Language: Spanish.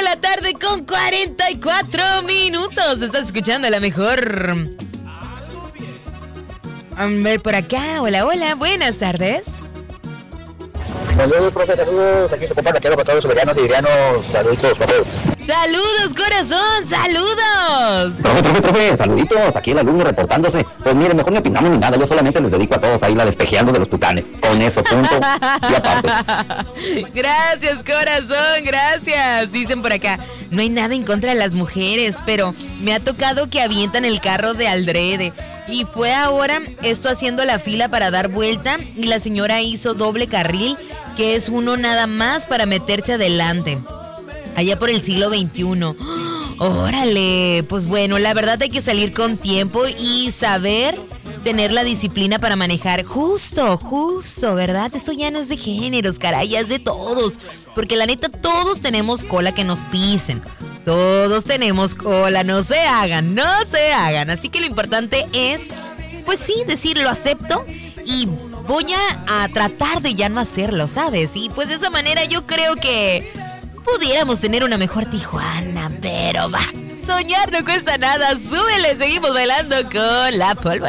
la tarde con 44 minutos. Estás escuchando la mejor. A ver, por acá. Hola, hola. Buenas tardes. Saludos, profe, saludos. Aquí se comparte aquí para todos los soberanos y irianos. Saludos, profe. Saludos, corazón. Saludos. Profe, saluditos. Aquí el alumno reportándose. Pues miren, mejor ni opinamos ni nada. Yo solamente les dedico a todos ahí la despejeando de los tucanes. Con eso, punto. Y aparte. Gracias, corazón. Gracias. Dicen por acá, no hay nada en contra de las mujeres, pero me ha tocado que avientan el carro de aldrede. Y fue ahora esto haciendo la fila para dar vuelta y la señora hizo doble carril, que es uno nada más para meterse adelante. Allá por el siglo XXI. ¡Órale! Pues bueno, la verdad hay que salir con tiempo y saber tener la disciplina para manejar. Justo, ¿verdad? Esto ya no es de géneros, caray, ya es de todos. Porque la neta, todos tenemos cola que nos pisen. Todos tenemos cola, no se hagan. Así que lo importante es, pues sí, decir lo acepto y voy a tratar de ya no hacerlo, ¿sabes? Y pues de esa manera yo creo que pudiéramos tener una mejor Tijuana, pero va, soñar no cuesta nada. Súbele, seguimos bailando con la pólvora.